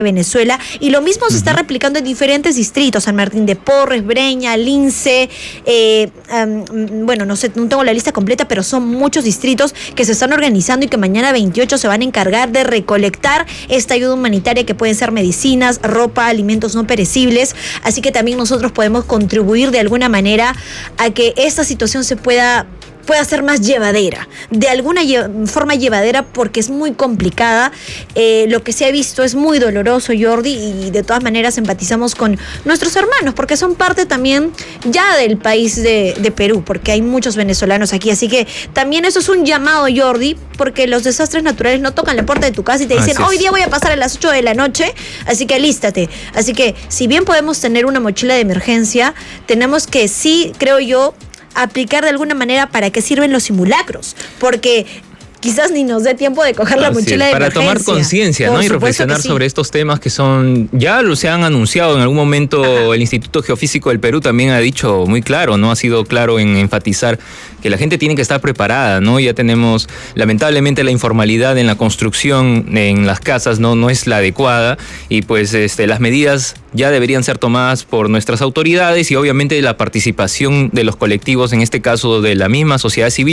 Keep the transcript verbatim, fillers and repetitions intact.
Venezuela, y lo mismo se está replicando en diferentes distritos: San Martín de Porres, Breña, Lince, eh, um, bueno, no sé, no tengo la lista completa, pero son muchos distritos que se están organizando y que mañana veintiocho se van a encargar de recolectar esta ayuda humanitaria, que pueden ser medicinas, ropa, alimentos no perecibles. Así que también nosotros podemos contribuir de alguna manera a que esta situación se pueda pueda ser más llevadera, de alguna lle- forma llevadera, porque es muy complicada. Eh, lo que se ha visto es muy doloroso, Jordi, y de todas maneras empatizamos con nuestros hermanos, porque son parte también ya del país de, de Perú, porque hay muchos venezolanos aquí. Así que también eso es un llamado, Jordi, porque los desastres naturales no tocan la puerta de tu casa y te dicen: hoy día voy a pasar a las ocho de la noche, así que alístate. Así que, si bien podemos tener una mochila de emergencia, tenemos que, sí, creo yo, aplicar de alguna manera para qué sirven los simulacros, porque quizás ni nos dé tiempo de coger la Así mochila es, de para emergencia. tomar conciencia, ¿no? Y reflexionar sí. sobre estos temas que son, ya lo se han anunciado en algún momento. Ajá. El Instituto Geofísico del Perú también ha dicho muy claro, ¿no? Ha sido claro en enfatizar que la gente tiene que estar preparada, ¿no? Ya tenemos, lamentablemente, la informalidad en la construcción, en las casas, no, no es la adecuada, y pues este, las medidas ya deberían ser tomadas por nuestras autoridades, y obviamente la participación de los colectivos, en este caso de la misma sociedad civil,